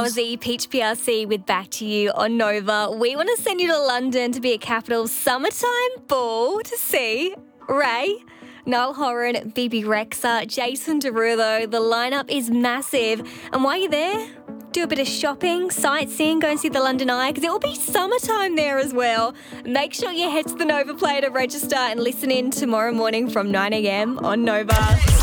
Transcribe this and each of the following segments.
Aussie Peach PRC with Back to You on Nova. We want to send you to London to be at Capital's summertime ball to see Ray, Niall Horan, Bibi Rexha, Jason Derulo. The lineup is massive. And while you're there, do a bit of shopping, sightseeing, go and see the London Eye because it will be summertime there as well. Make sure you head to the Nova Player to register and listen in tomorrow morning from 9 a.m. on Nova.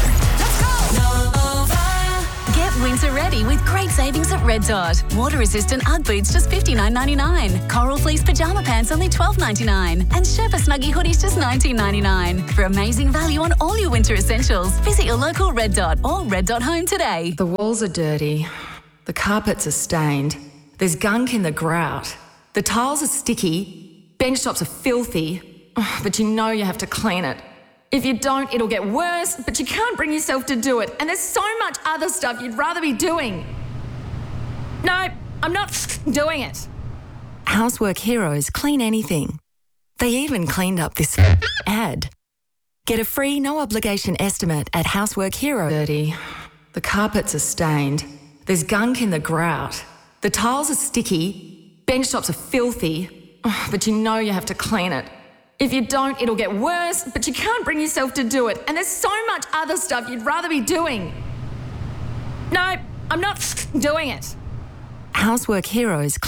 Get winter ready with great savings at Red Dot. Water-resistant Ugg boots just $59.99. Coral fleece pyjama pants only $12.99. And Sherpa Snuggie hoodies just $19.99. For amazing value on all your winter essentials, visit your local Red Dot or Red Dot Home today. The walls are dirty. The carpets are stained. There's gunk in the grout. The tiles are sticky. Bench tops are filthy. But you know you have to clean it. If you don't, it'll get worse, but you can't bring yourself to do it. And there's so much other stuff you'd rather be doing. No, I'm not doing it. Housework Heroes clean anything. They even cleaned up this ad. Get a free, no-obligation estimate at Housework Heroes. Dirty. The carpets are stained. There's gunk in the grout. The tiles are sticky. Bench tops are filthy. But you know you have to clean it. If you don't, it'll get worse, but you can't bring yourself to do it. And there's so much other stuff you'd rather be doing. No, I'm not doing it. Housework Heroes